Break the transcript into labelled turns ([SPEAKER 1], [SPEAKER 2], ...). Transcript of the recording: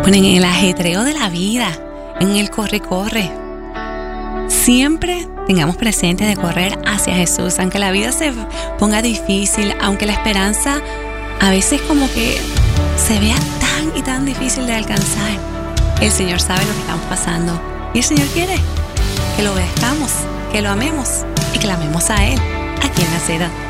[SPEAKER 1] Bueno, en el ajetreo de la vida, en el corre-corre, siempre tengamos presente de correr hacia Jesús, aunque la vida se ponga difícil, aunque la esperanza a veces como que se vea tan y tan difícil de alcanzar. El Señor sabe lo que estamos pasando y el Señor quiere que lo obedezcamos, que lo amemos y que lo amemos a Él aquí en La Seda.